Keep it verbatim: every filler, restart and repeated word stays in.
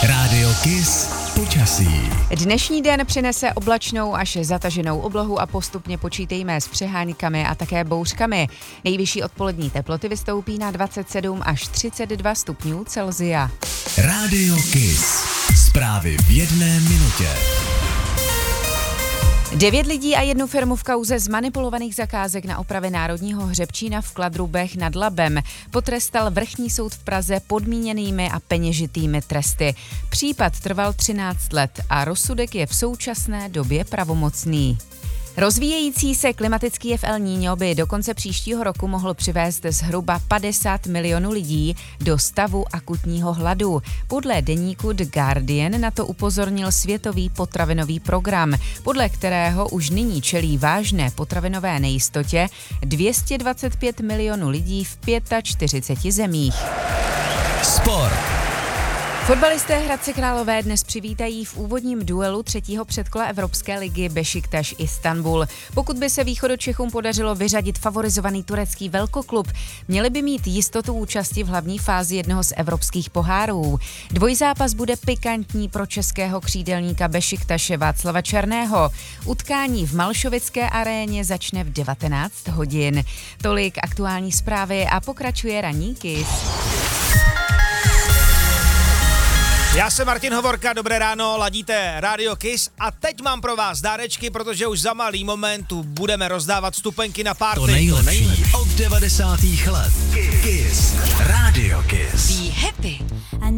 Rádio Kiss počasí. Dnešní den přinese oblačnou až zataženou oblohu a postupně počítejme s přeháňkami a také bouřkami. Nejvyšší odpolední teploty vystoupí na dvacet sedm až třicet dva stupňů Celsia. Rádio Kiss. Zprávy v jedné minutě. Devět lidí a jednu firmu v kauze zmanipulovaných zakázek na opravy Národního hřebčína v Kladrubech nad Labem potrestal vrchní soud v Praze podmíněnými a peněžitými tresty. Případ trval třináct let a rozsudek je v současné době pravomocný. Rozvíjející se klimatický jev El Niño by do konce příštího roku mohl přivést zhruba padesát milionů lidí do stavu akutního hladu. Podle deníku The Guardian na to upozornil Světový potravinový program, podle kterého už nyní čelí vážné potravinové nejistotě dvě stě dvacet pět milionů lidí v čtyřiceti pěti zemích. Sport. Fotbalisté Hradce Králové dnes přivítají v úvodním duelu třetího předkola Evropské ligy Bešiktaš Istanbul. Pokud by se Východočechům podařilo vyřadit favorizovaný turecký velkoklub, měli by mít jistotu účasti v hlavní fázi jednoho z evropských pohárů. Dvojzápas bude pikantní pro českého křídelníka Bešiktaše Václava Černého. Utkání v Malšovické aréně začne v devatenáct hodin. Tolik aktuální zprávy a pokračuje ranní Kiss. Já jsem Martin Hovorka, dobré ráno, ladíte Rádio Kiss a teď mám pro vás dárečky, protože už za malý moment tu budeme rozdávat stupenky na party. To nejlepší od devadesátých let. Kiss. Rádio Kiss. Be happy.